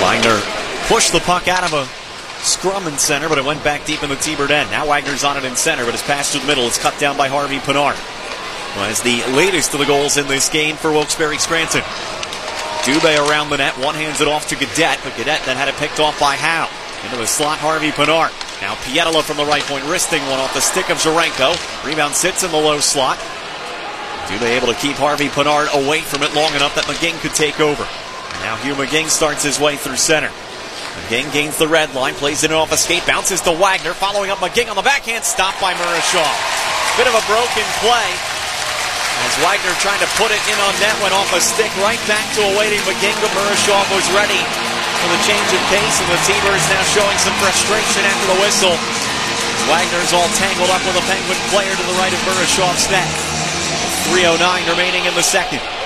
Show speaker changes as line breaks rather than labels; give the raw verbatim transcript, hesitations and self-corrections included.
Wagner pushed the puck out of a scrum in center, but it went back deep in the T-Bird end. Now Wagner's on it in center, but his pass to the middle is cut down by Harvey Pinard. Who has the latest of the goals in this game for Wilkes-Barre Scranton. Dubé around the net, one hands it off to Gaudette, but Gaudette then had it picked off by Howe. Into the slot, Harvey Pinard. Now Pietila from the right point, wristing one off the stick of Zarenko. Rebound sits in the low slot. Dubé able to keep Harvey Pinard away from it long enough that McGing could take over. And now Hugh McGing starts his way through center. McGing gains the red line, plays it off a skate, bounces to Wagner, following up McGing on the backhand, stopped by Murashaw. Bit of a broken play. As Wagner trying to put it in on net, went off a stick right back to awaiting McGing, but Murashaw was ready for the change of pace, and the T-Birds now showing some frustration after the whistle. Wagner's all tangled up with a Penguin player to the right of Murashaw's net. three oh nine remaining in the second.